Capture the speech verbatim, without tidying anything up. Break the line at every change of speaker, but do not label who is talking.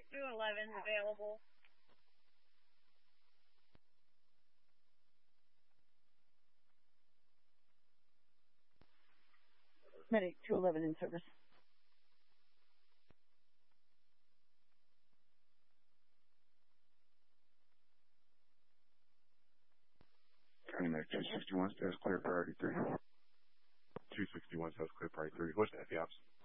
two eleven available.
Medic two eleven in service.
County Medic two sixty-one, status clear priority three. two sixty-one, status clear priority three. What's the F E Ops?